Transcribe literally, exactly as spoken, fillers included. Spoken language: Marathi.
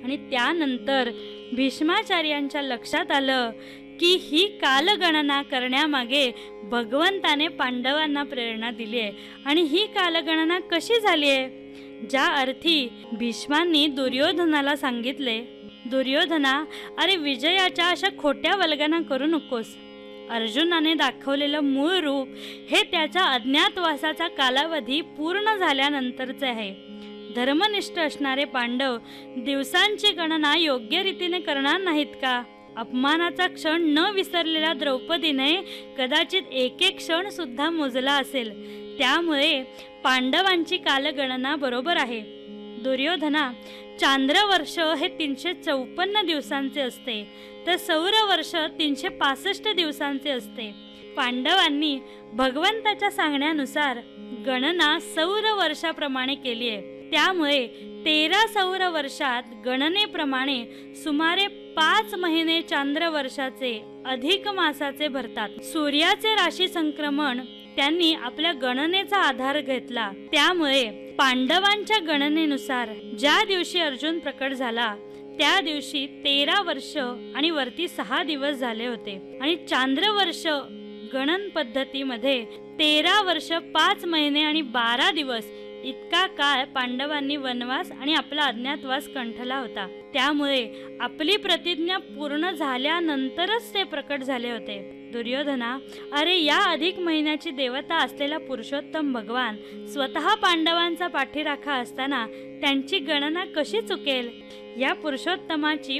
आणि त्यानंतर भीष्माचार्यांच्या लक्षात आलं की ही कालगणना करण्यामागे भगवंताने पांडवांना प्रेरणा दिली आहे. आणि ही कालगणना कशी झाली आहे? ज्या अर्थी भीष्मांनी दुर्योधनाला सांगितले, दुर्योधना, अरे विजयाच्या अशा खोट्या वल्गना करू नकोस. अर्जुनाने दाखवलेलं मूळ रूप हे त्याच्या अज्ञातवासाचा कालावधी पूर्ण झाल्यानंतरचे आहे. धर्मनिष्ठ असणारे पांडव दिवसांची गणना योग्य रीतीने करणार नाहीत का? अपमानाचा क्षण न विसरलेल्या द्रौपदीने कदाचित एक एक क्षण सुद्धा मोजला असेल. त्यामुळे पांडवांची कालगणना बरोबर आहे. दुर्योधना, चांद्रवर्ष हे तीनशे चौपन्न दिवसांचे असते, तर सौरवर्ष तीनशे पासष्ट दिवसांचे असते. पांडवांनी भगवंताच्या सांगण्यानुसार गणना सौर वर्षाप्रमाणे केली आहे. त्यामुळे तेरा सौर वर्षात गणनेप्रमाणे सुमारे पाच महिने चांद्रवर्षाचे अधिक मासाचे भरतात. सूर्याचे राशी संक्रमण त्यांनी आपल्या गणनेचा आधार घेतला. त्यामुळे पांडवांच्या गणनेनुसार ज्या दिवशी अर्जुन प्रकट झाला त्या दिवशी तेरा वर्ष आणि वरती सहा दिवस झाले होते. आणि चांद्रवर्ष गणन पद्धतीमध्ये तेरा वर्ष पाच महिने आणि बारा दिवस इतका काळ पांडवांनी वनवास आणि आपला अज्ञातवास कंठला होता. त्यामुळे आपली प्रतिज्ञा पूर्ण झाल्यानंतरच ते प्रकट झाले होते. दुर्योधना, अरे या अधिक महिन्याची देवता असलेला पुरुषोत्तम भगवान स्वतः पांडवांचा पाठीराखा असताना त्यांची गणना कशी चुकेल? या पुरुषोत्तमाची